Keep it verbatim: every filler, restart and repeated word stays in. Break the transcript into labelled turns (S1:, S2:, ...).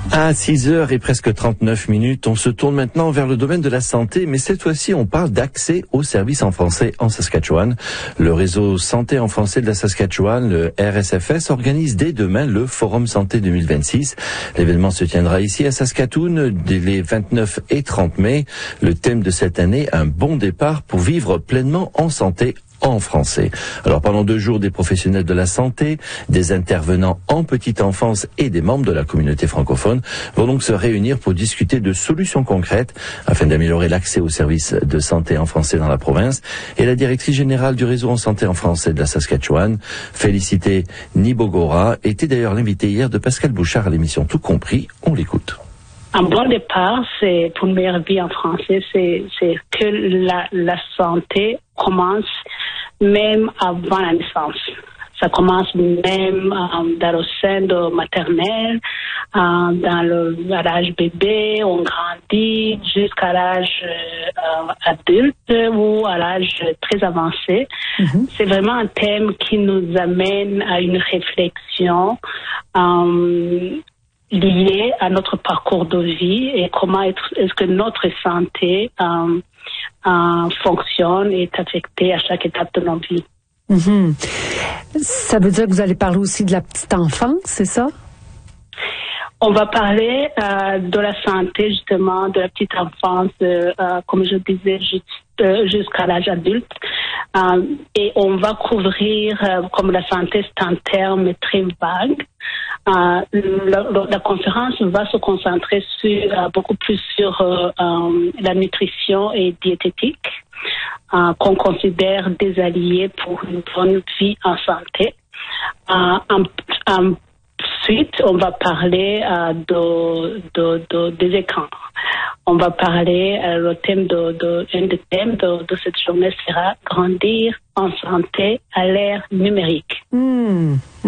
S1: À six heures et presque trente-neuf minutes, on se tourne maintenant vers le domaine de la santé, mais cette fois-ci, on parle d'accès aux services en français en Saskatchewan. Le réseau Santé en français de la Saskatchewan, le R S F S, organise dès demain le Forum Santé deux mille vingt-six. L'événement se tiendra ici à Saskatoon les vingt-neuf et trente mai. Le thème de cette année, un bon départ pour vivre pleinement en santé en français. Alors pendant deux jours, des professionnels de la santé, des intervenants en petite enfance et des membres de la communauté francophone vont donc se réunir pour discuter de solutions concrètes afin d'améliorer l'accès aux services de santé en français dans la province. Et la directrice générale du réseau en santé en français de la Saskatchewan, Félicité Nibogora, était d'ailleurs l'invitée hier de Pascal Bouchard à l'émission Tout compris. On l'écoute.
S2: Un bon départ, c'est pour une meilleure vie en français, c'est, c'est que la, la santé commence même avant la naissance. Ça commence même euh, dans le sein de maternelle, euh, dans le, à l'âge bébé, on grandit jusqu'à l'âge euh, adulte ou à l'âge très avancé. Mm-hmm. C'est vraiment un thème qui nous amène à une réflexion euh, lié à notre parcours de vie et comment être, est-ce que notre santé euh, euh, fonctionne et est affectée à chaque étape de notre vie.
S3: Mm-hmm. Ça veut dire que vous allez parler aussi de la petite enfance, c'est ça?
S2: On va parler euh, de la santé, justement, de la petite enfance, euh, euh, comme je disais, juste, euh, jusqu'à l'âge adulte. Euh, et on va couvrir, euh, comme la santé, c'est un terme très vague. Euh, la, la conférence va se concentrer sur, euh, beaucoup plus sur euh, euh, la nutrition et diététique, euh, qu'on considère des alliés pour une bonne vie en santé. Euh, en, en, Ensuite, on va parler euh, de, de, de, des écrans. On va parler, euh, le thème de, de, un des thèmes de, de cette journée sera grandir en santé à l'ère numérique.
S3: Mmh.